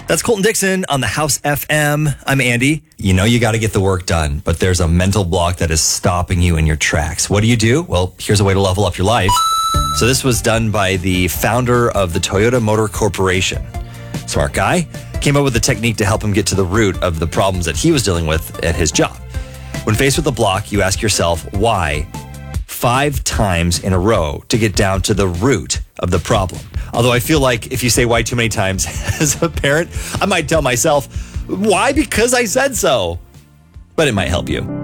That's Colton Dixon on the House FM. I'm Andy. You know you got to get the work done, but there's a mental block that is stopping you in your tracks. What do? Well, here's a way to level up your life. So this was done by the founder of the Toyota Motor Corporation. Smart guy. Came up with a technique to help him get to the root of the problems that he was dealing with at his job. When faced with a block, you ask yourself why 5 times in a row to get down to the root of the problem. Although I feel like if you say why too many times as a parent, I might tell myself, why? Because I said so. But it might help you.